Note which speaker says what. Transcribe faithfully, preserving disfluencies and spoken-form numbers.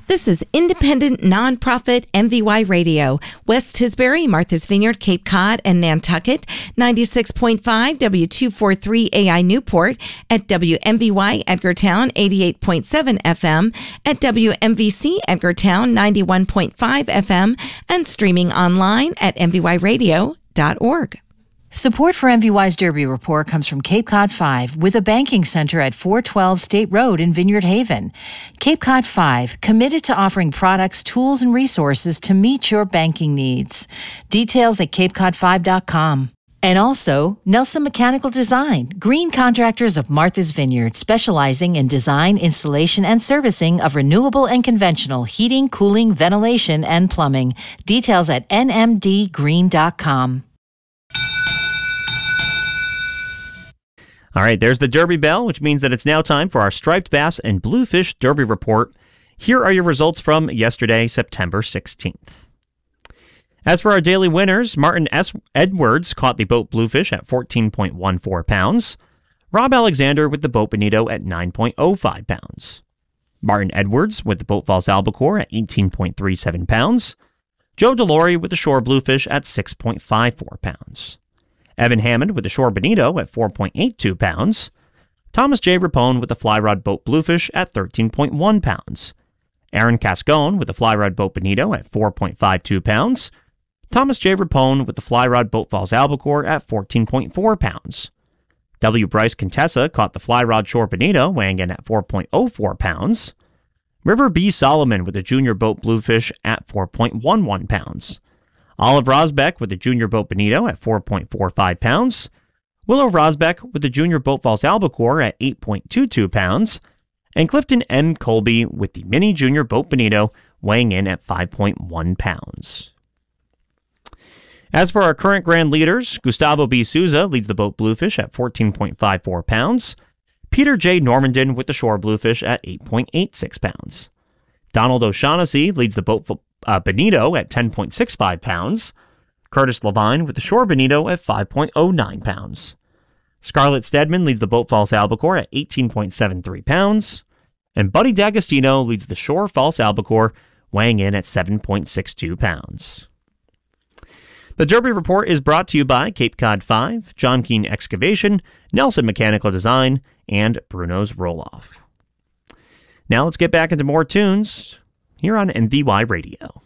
Speaker 1: This is independent, nonprofit M V Y Radio. West Tisbury, Martha's Vineyard, Cape Cod, and Nantucket. ninety-six point five W two forty-three A I Newport. At W M V Y Edgartown, eighty-eight point seven F M. At W M V C Edgartown, ninety-one point five F M. And streaming online at m v y radio dot org.
Speaker 2: Support for M V Y's Derby Report comes from Cape Cod five, with a banking center at four twelve State Road in Vineyard Haven. Cape Cod five, committed to offering products, tools, and resources to meet your banking needs. Details at cape cod five dot com. And also, Nelson Mechanical Design, green contractors of Martha's Vineyard, specializing in design, installation, and servicing of renewable and conventional heating, cooling, ventilation, and plumbing. Details at n m d green dot com.
Speaker 3: All right, there's the Derby bell, which means that it's now time for our striped bass and bluefish Derby report. Here are your results from yesterday, September sixteenth. As for our daily winners, Martin S. Edwards caught the boat bluefish at fourteen point one four pounds. Rob Alexander with the boat bonito at nine point oh five pounds. Martin Edwards with the boat false albacore at eighteen point three seven pounds. Joe Delory with the shore bluefish at six point five four pounds. Evan Hammond with the shore bonito at four point eight two pounds. Thomas J. Rapone with the fly rod boat bluefish at thirteen point one pounds. Aaron Cascone with the fly rod boat bonito at four point five two pounds. Thomas J. Rapone with the fly rod boat false albacore at fourteen point four pounds. W. Bryce Contessa caught the fly rod shore bonito, weighing in at four point oh four pounds. River B. Solomon with the junior boat bluefish at four point one one pounds. Olive Rosbeck with the junior boat bonito at four point four five pounds. Willow Rosbeck with the junior boat false albacore at eight point two two pounds. And Clifton M. Colby with the mini junior boat bonito, weighing in at five point one pounds. As for our current grand leaders, Gustavo B. Souza leads the boat bluefish at fourteen point five four pounds. Peter J. Normandin with the shore bluefish at eight point eight six pounds. Donald O'Shaughnessy leads the boat uh, bonito at ten point six five pounds. Curtis Levine with the shore bonito at five point oh nine pounds. Scarlett Stedman leads the boat false albacore at eighteen point seven three pounds. And Buddy D'Agostino leads the shore false albacore, weighing in at seven point six two pounds. The Derby Report is brought to you by Cape Cod five, John Keane Excavation, Nelson Mechanical Design, and Bruno's Roll-Off. Now let's get back into more tunes here on M V Y Radio.